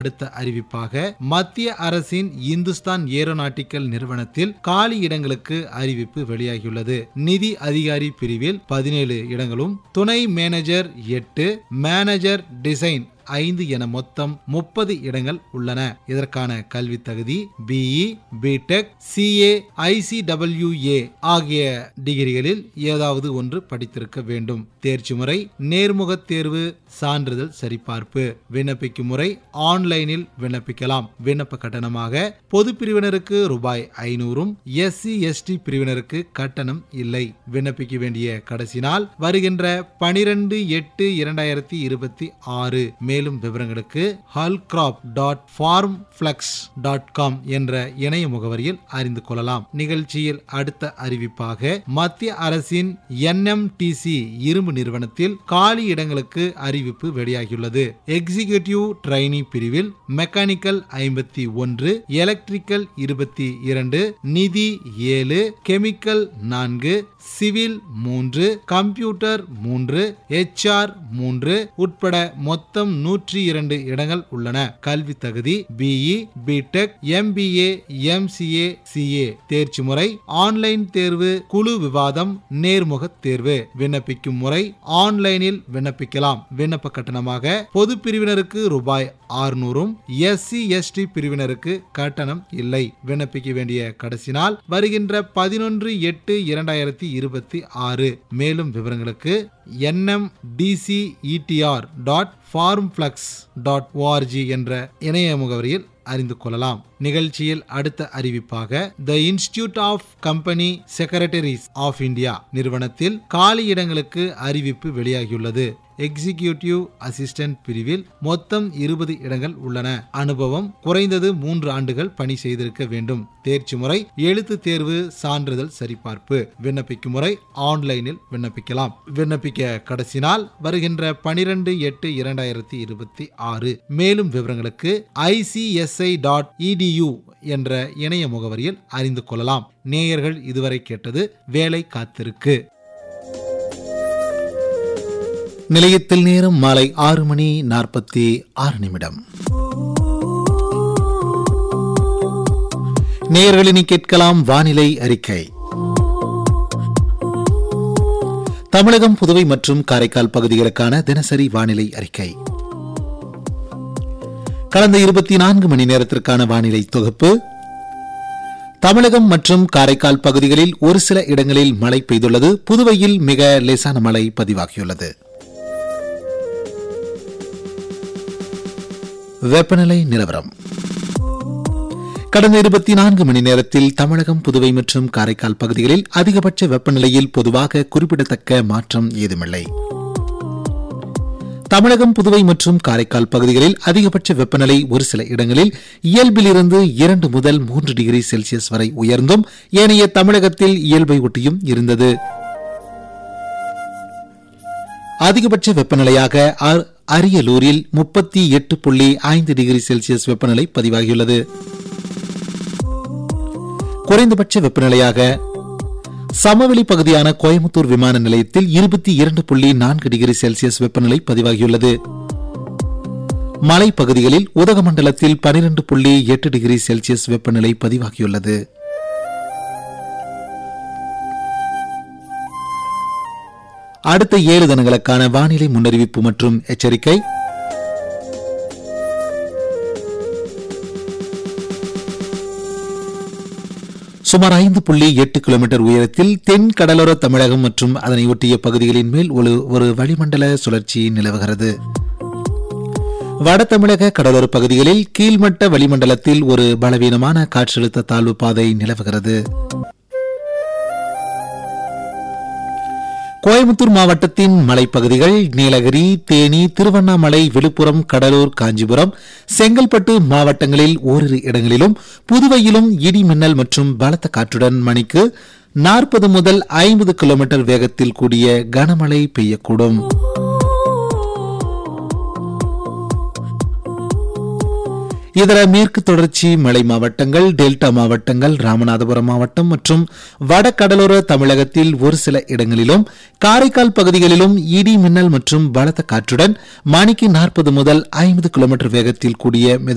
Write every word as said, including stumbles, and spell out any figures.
அடுத்த அறிவிப்பாக மத்திய அரசின் இந்துஸ்தான் ஏரோநாட்டிக்கல் நிறுவனத்தில் காலி இடங்களுக்கு அறிவிப்பு வெளியாகியுள்ளது. நிதி அதிகாரி பிரிவில் பதினேழு இடங்களும், துணை மேனேஜர் எட்டு, மேனேஜர் டிசைன் ஐந்து என மொத்தம் முப்பது இடங்கள் உள்ளன. இதற்கான கல்வி தகுதி பிஇ, பிடெக், சிஏ, ஐசிடபிள்யூஏ ஆகிய டிகிரிகளில் ஏதாவது ஒன்று படித்திருக்க வேண்டும். தேர்ச்சி முறை நேர்முக தேர்வு, சான்றிதழ் சரிபார்ப்பு. விண்ணப்பிக்கும் முறை ஆன்லைனில் விண்ணப்பிக்கலாம். விண்ணப்ப கட்டணமாக பொது பிரிவினருக்கு ரூபாய் ஐநூறும், எஸ்சி எஸ்டி பிரிவினருக்கு கட்டணம் இல்லை. விண்ணப்பிக்க வேண்டிய கடைசி நாள் வருகின்ற பனிரெண்டு எட்டு இரண்டாயிரத்தி இருபத்தி ஆறு. மேலும் விவரங்களுக்கு ஹல்கிராப் டாட் ஃபார்ம்ஃபிளக்ஸ் டாட் காம் என்ற இணைய முகவரியில் அறிந்து கொள்ளலாம். நிகழ்ச்சியில் அடுத்த அறிவிப்பாக மத்திய அரசின் என்எம்டிசி இரும்பு நிறுவனத்தில் காலி இடங்களுக்கு அறிவிப்பு வெளியாகியுள்ளது. எக்ஸிகியூட்டிவ் ட்ரெயினி பிரிவில் மெக்கானிக்கல் ஐம்பத்தி ஒன்று, எலக்ட்ரிக்கல் இருபத்தி இரண்டு, நிதி ஏழு, கெமிக்கல் நான்கு, சிவில் மூன்று, கம்ப்யூட்டர் மூன்று, எச்ஆர் மூன்று உட்பட மொத்தம் நூற்றி இரண்டு இடங்கள் உள்ளன. கல்வி தகுதி BE, BTech, MBA, MCA, CA. தேர்ச்சி முறை ஆன்லைன் தேர்வு, குழு விவாதம், நேர்முக தேர்வு. விண்ணப்பிக்கும் முறை ஆன்லைனில் விண்ணப்பிக்கலாம். விண்ணப்ப கட்டணமாக பொது பிரிவினருக்கு ரூபாய் ஆறுநூறும், எஸ்சி எஸ்டி பிரிவினருக்கு கட்டணம் இல்லை. விண்ணப்பிக்க வேண்டிய கடைசி நாள் வருகின்ற பதினொன்று எட்டு இரண்டாயிரத்தி இருபத்தி ஆறு. மேலும் விவரங்களுக்கு என்எம்டிசிஇடிஆர் டாட் ஃபார்ம்ஃபிளக்ஸ் டாட் ஓஆர்ஜி என்ற இணைய முகவரியில் அறிந்து கொள்ளலாம். நிகழ்ச்சியில் அடுத்த அறிவிப்பாக த institute of company secretaries of India நிறுவனத்தில் காலி இடங்களுக்கு அறிவிப்பு வெளியாகியுள்ளது. எக்ஸிகியூட்டிவ் அசிஸ்டன்ட் பிரிவில் மொத்தம் இருபது இடங்கள் உள்ளன. அனுபவம் குறைந்தது மூன்று ஆண்டுகள் பணி செய்திருக்க வேண்டும். தேர்ச்சி முறை எழுத்து தேர்வு, சான்றிதழ் சரிபார்ப்பு. விண்ணப்பிக்கும் முறை ஆன்லைனில் விண்ணப்பிக்கலாம். விண்ணப்பிக்க கடைசி நாள் வருகின்ற பனிரெண்டு எட்டு இரண்டாயிரத்தி இருபத்தி ஆறு. மேலும் விவரங்களுக்கு ஐசிஎஸ்ஐ டாட் இடியூ என்ற இணைய முகவரியில் அறிந்து கொள்ளலாம். நேயர்கள் இதுவரை கேட்டது வேலை காத்திருக்கு. நிலையத்தில் நேரம் மாலை ஆறு மணி நாற்பத்தி ஆறு நிமிடம். நேயர்களினி கேட்கலாம் வானிலை அறிக்கை. தமிழகம், புதுவை மற்றும் காரைக்கால் பகுதிகளுக்கான தினசரி வானிலை அறிக்கை. கடந்த இருபத்தி நான்கு மணி நேரத்திற்கான வானிலை தொகுப்பு. தமிழகம் மற்றும் காரைக்கால் பகுதிகளில் ஒரு சில இடங்களில் மழை பெய்துள்ளது. புதுவையில் மிக லேசான மழை பதிவாகியுள்ளது. வெப்பநிலை நிலவரம். கடந்த இருபத்தி நான்கு மணி நேரத்தில் தமிழகம், புதுவை மற்றும் காரைக்கால் பகுதிகளில் அதிகபட்ச வெப்பநிலையில் பொதுவாக குறிப்பிடத்தக்க மாற்றம் ஏதுமில்லை. தமிழகம், புதுவை மற்றும் காரைக்கால் பகுதிகளில் அதிகபட்ச வெப்பநிலை ஒரு சில இடங்களில் இயல்பிலிருந்து இரண்டு முதல் மூன்று டிகிரி செல்சியஸ் வரை உயர்ந்தும் ஏனைய தமிழகத்தில் இயல்பை ஒட்டியும் இருந்தது. அதிகபட்ச வெப்பநிலையாக அரியலூரில் முப்பத்தி எட்டு புள்ளி ஐந்து டிகிரி செல்சியஸ் வெப்பநிலை பதிவாகியுள்ளது. குறைந்தபட்ச வெப்பநிலையாக சமவெளி பகுதியான கோயம்புத்தூர் விமான நிலையத்தில் இருபத்தி இரண்டு புள்ளி நான்கு டிகிரி செல்சியஸ் வெப்பநிலை பதிவாகியுள்ளது. மலைப்பகுதிகளில் உதகமண்டலத்தில் பனிரெண்டு புள்ளி எட்டு டிகிரி செல்சியஸ் வெப்பநிலை பதிவாகியுள்ளது. அடுத்த ஏழு தினங்களுக்கான வானிலை முன்னறிவிப்பு மற்றும் எச்சரிக்கை. சுமார் ஐந்து புள்ளி எட்டு கிலோமீட்டர் உயரத்தில் தென் கடலோர தமிழகம் மற்றும் அதனை ஒட்டிய பகுதிகளின் மேல் ஒரு வளிமண்டல சுழற்சி நிலவுகிறது. வட தமிழக கடலோர பகுதிகளில் கீழ்மட்ட வளிமண்டலத்தில் ஒரு பலவீனமான காற்றழுத்த தாழ்வு பாதை நிலவுகிறது. கோயம்புத்தூர் மாவட்டத்தின் மலைப்பகுதிகள், நீலகிரி, தேனி, திருவண்ணாமலை, விழுப்புரம், கடலூர், காஞ்சிபுரம், செங்கல்பட்டு மாவட்டங்களில் ஓரிரு இடங்களிலும், புதுவையிலும் இடி மின்னல் மற்றும் பலத்த காற்றுடன் மணிக்கு நாற்பது முதல் ஐம்பது கிலோமீட்டர் வேகத்தில் கூடிய கனமழை பெய்யக்கூடும். இதர மேற்கு தொடர்ச்சி மலை மாவட்டங்கள், டெல்டா மாவட்டங்கள், ராமநாதபுரம் மாவட்டம் மற்றும் வட கடலோர தமிழகத்தில் ஒரு சில இடங்களிலும், காரைக்கால் பகுதிகளிலும் இடி மின்னல் மற்றும் பலத்த காற்றுடன் மணிக்கு நாற்பது முதல் ஐம்பது கிலோமீட்டர் வேகத்தில் கூடிய